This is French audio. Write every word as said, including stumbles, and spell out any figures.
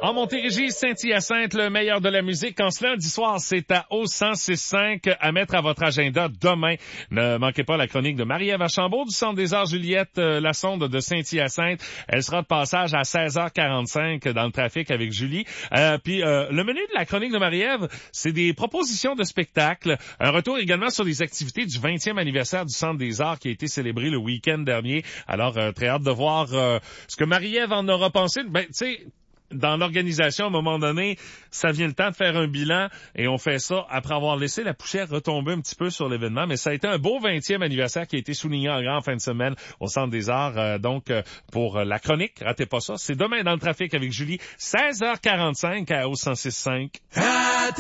En Montérégie, Saint-Hyacinthe, le meilleur de la musique. En ce lundi soir, c'est à O cent six cinq à mettre à votre agenda demain. Ne manquez pas la chronique de Marie-Ève Archambault du Centre des Arts Juliette euh, Lassonde de Saint-Hyacinthe. Elle sera de passage à seize heures quarante-cinq dans le trafic avec Julie. Euh, puis euh, le menu de la chronique de Marie-Ève, c'est des propositions de spectacles. Un retour également sur les activités du vingtième anniversaire du Centre des Arts qui a été célébré le week-end dernier. Alors, euh, très hâte de voir euh, ce que Marie-Ève en aura pensé. Ben, tu sais, dans l'organisation, à un moment donné, ça vient le temps de faire un bilan et on fait ça après avoir laissé la poussière retomber un petit peu sur l'événement. Mais ça a été un beau vingtième anniversaire qui a été souligné en grand fin de semaine au Centre des Arts. Euh, donc, euh, pour la chronique, ratez pas ça. C'est demain dans le trafic avec Julie, seize heures quarante-cinq à O cent six cinq.